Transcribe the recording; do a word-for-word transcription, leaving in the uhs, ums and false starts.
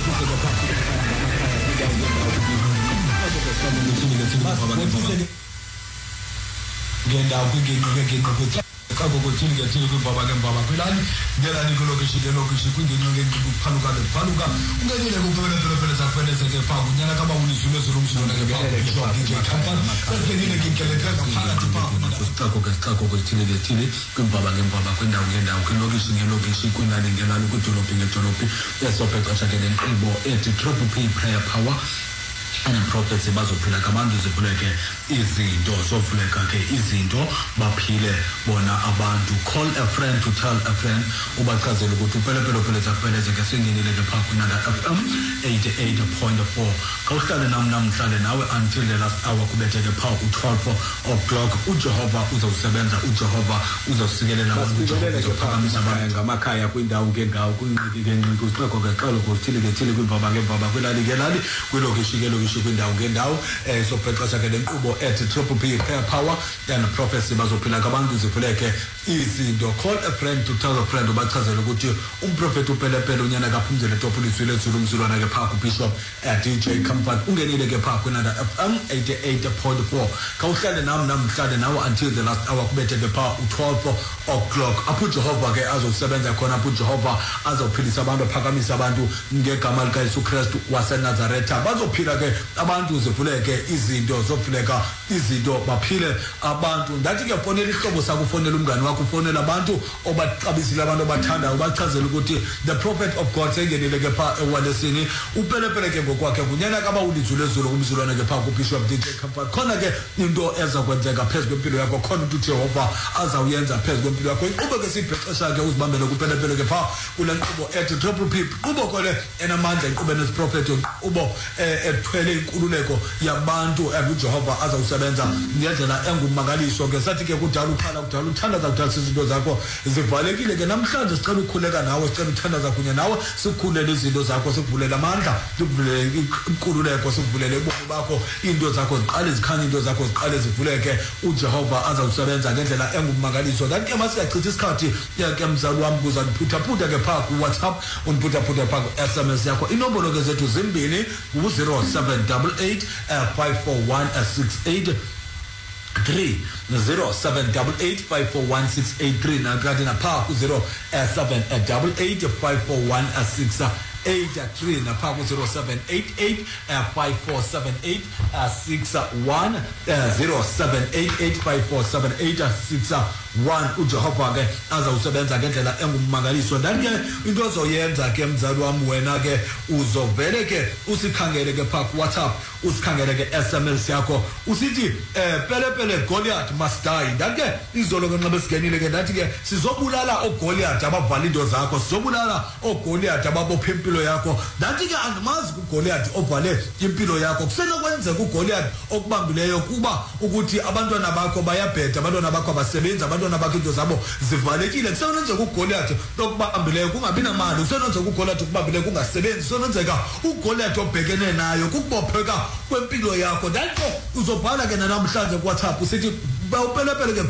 ngenda kwingingqi ngeke xa kokuthini ngethini kwibaba ke mbaba kwilani ngela nikolokishi ke lokishi kwingingqi ngeke kuphalukalephaluka ungenile kuphela phela phela zafanele ke fa kunyana kaba unizule zolumshilo ke fa kusho ke company sesengile ngikele phela phakathi pa xa koke xa kokuthini ngethini kwimbaba ke mbaba kwindawo ngendawo kwilokishi ngelokishi kwinani ngelani kwidolophi ngedolophi esopexesha ke lenkqubo ethi Triple P Prayer Power and prophets bazophila kabantu zivuleke izinto zovuleka ke izinto baphile bona abantu. Call a friend to tell a friend ubachazela ukuthi upelepele phela zapheleze ke singenile ke phakho nala F M eighty-eight point four kawuhlale nam namhlanje nawe until the last hour kubethe ke pha u-twelve o'clock. uJehova uzawusebenza, uJehova uzawusikelela abantu, uJehova uzophakamisa abantu ngamakhaya kwindawo ngendawo kwinqiki ngenqiki usixeko ke xolo kuthile ke thile kwibaba ngembaba kwilali ke lali kwilokishi ke lokishi kwindawo ngendawo eh sopexesha ke lenkqubo ethi Triple P Prayer Power and prophecy bazophila kabantu zivuleke izinto. Call a friend to tell a friend ubachazela ukuthi umprofeti upelepele unyana kaphumzele topuliswile zulu mzulwana ke pha kuBishop D J Comfort ungenile ke pha kwinanda F M eighty-eight point four kawuhlale nami namhlanje nawe until the last hour kubethe ke pha u-twelve o'clock apho uJehova ke azosebenza khona, apho uJehova azophilisa abantu, aphakamisa abantu ngegama lika Yesu Kristu waseNazaretha. Bazophila ke abantu zivuleke izinto zovuleka izinto baphile abantu. Ndathi ke fonela ihlobo sakho, fonela umngane wakho, fonela abantu obaxabisile, abantu obathandayo, ubachazela ukuthi the prophet of God sengenile ke pha ewalesini upelepele ke ngokwakhe kunyana kaba ulizule ezulu kumzulwana ke pha kuBishop D J Comfort. Khona ke into eza kwenzeka phezulu kwempilo yakho, khona ukuthi uJehova azawuyenza phezulu kwempilo yakho. Ube ke sibhexesha ke uzibambele kupelepele ke pha kule nkqubo ethi Triple P kubo kole enamandla inkqubo nesiprophet ubo ethwele inkululeko yabantu uJehova azawusebenza ngendlela engumangaliso ke. Sathi ke kudala ukhala kudala uthandaza kudala izinto zakho zivalekile ke namhlanje sicela ukukhuleka nawe, sicela uthandaza kunye nawe, sikukhulele izinto zakho, sikuvulela amandla, sikuvulele inkululeko, sikuvulele ubomi bakho, into zakho ziqale zikhanye, into zakho ziqale zivuleke. uJehova azawusebenza ngendlela engumangaliso. Kanti ke masiyachitha isikhathi ke mzali wami kuza ndiphuthaphutha ke pha ku WhatsApp undiphuthaphutha pha ku S M S yakho. Inombolo ke zethu zimbini u zero seven eight eight five four one six eight three zero seven eight eight five four one six eight three na kanti na pha ku zero seven eight eight five four one six eight three na pha ku zero seven eight eight five four seven eight six one zero seven eight eight five four seven eight six one. uJehova ke azawusebenza ngendlela engumangaliso. Ndani ke into ozoyenza ke mzali wami wena ke uzovele ke usikhangele ke pha ku WhatsApp, usikhangele ke S M S yakho usithi eh pelepele Goliath must die. Ndani ke izolo ke nxa besigenile ke ndathi ke sizobulala oGoliath abavala into zakho, sizobulala oGoliath ababopha impilo yakho. Ndathi ke andimazi kuGoliath obhale impilo yakho. Kusenokwenzeka uGoliath okubambileyo kuba ukuthi abantwana bakho bayabheda, abantwana bakho abasebenza, abantwana bakho into zabo zivalekile. Kusenokwenzeka uGoliath okubambileyo kungabi namali, kusenokwenzeka uGoliath okubambileyo kungasebenzi, kusenokwenzeka uGoliath obhekene nayo kukubopheka kwempilo yakho. Ndathi uzobhala ke namhlanje ku WhatsApp usithi bawupelepele ke